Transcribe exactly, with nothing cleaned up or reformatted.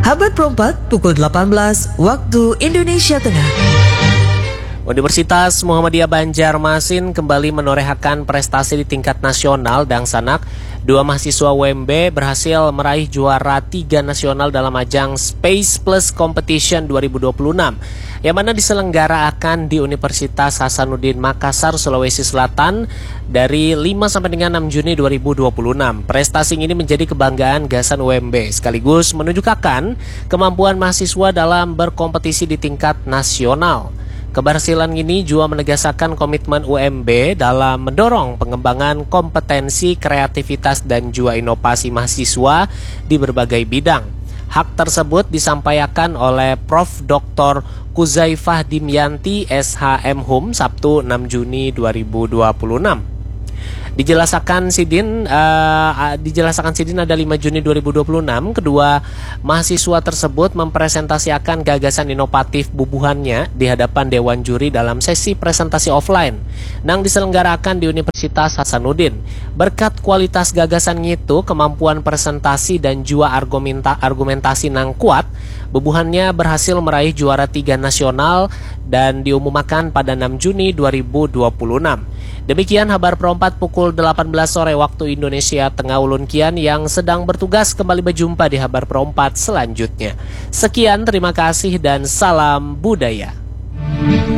Habat Perempat pukul delapan belas waktu Indonesia Tengah. Universitas Muhammadiyah Banjarmasin kembali menorehkan prestasi di tingkat nasional dan sanak. Dua mahasiswa U M B berhasil meraih juara tiga nasional dalam ajang Space Plus Competition dua ribu dua puluh enam yang mana diselenggarakan di Universitas Hasanuddin Makassar, Sulawesi Selatan dari lima sampai dengan enam Juni dua ribu dua puluh enam. Prestasi ini menjadi kebanggaan Gasan U M B sekaligus menunjukkan kemampuan mahasiswa dalam berkompetisi di tingkat nasional. Keberhasilan ini juga menegaskan komitmen U M B dalam mendorong pengembangan kompetensi, kreativitas, dan juga inovasi mahasiswa di berbagai bidang. Hak tersebut disampaikan oleh Profesor Doktor Kuzaifah Dimyanti S H M Hum Sabtu enam Juni dua ribu dua puluh enam. Dijelaskan Sidin, uh, dijelaskan Sidin ada lima Juni dua ribu dua puluh enam, kedua mahasiswa tersebut mempresentasikan gagasan inovatif bubuhannya di hadapan Dewan Juri dalam sesi presentasi offline yang diselenggarakan di Universitas Hasanuddin. Berkat kualitas gagasan itu, kemampuan presentasi dan juga argumenta argumentasi nang kuat, bubuhannya berhasil meraih juara tiga nasional dan diumumkan pada enam Juni dua ribu dua puluh enam. Demikian kabar perempat pukul delapan belas sore waktu Indonesia Tengah. Ulun Kian yang sedang bertugas kembali berjumpa di kabar perempat selanjutnya. Sekian, terima kasih dan salam budaya.